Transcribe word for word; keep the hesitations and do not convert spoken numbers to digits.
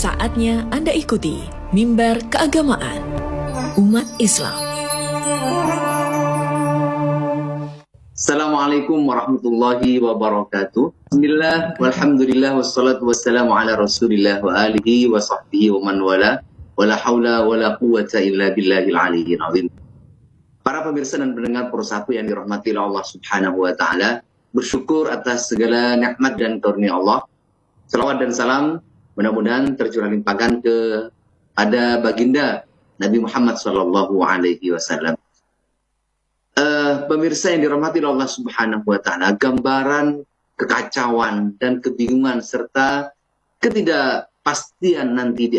Saatnya Anda ikuti Mimbar Keagamaan Umat Islam. Assalamualaikum warahmatullahi wabarakatuh. Bismillah, walhamdulillah, wassalatu wassalamu ala rasulillah wa alihi wa sahbihi wa man wala, wa la hawla wa la quwata illa billahil aliyyil azim. Para pemirsa dan pendengar Persatu yang dirahmati oleh Allah Subhanahu wa taala, bersyukur atas segala nikmat dan karunia Allah. Salawat dan salam mudah-mudahan tercurah limpahkan ke pada baginda Nabi Muhammad sallallahu alaihi wasallam. Uh, pemirsa yang dirahmati oleh Allah Subhanahu wa taala, gambaran kekacauan dan kebingungan serta ketidakpastian nanti di